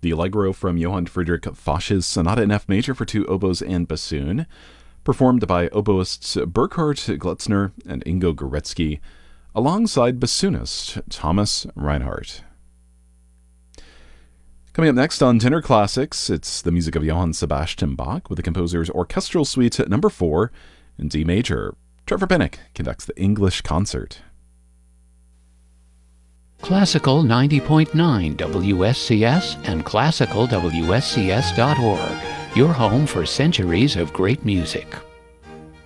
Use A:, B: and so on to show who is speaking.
A: the Allegro from Johann Friedrich Foch's Sonata in F major for two oboes and bassoon, performed by oboists Burkhard Glutzner and Ingo Goretzky, alongside bassoonist Thomas Reinhardt. Coming up next on Tenor Classics, it's the music of Johann Sebastian Bach with the composer's Orchestral Suite No. 4 in D major. Trevor Pennick conducts the English concert.
B: Classical 90.9 WSCS and classicalwscs.org, your home for centuries of great music.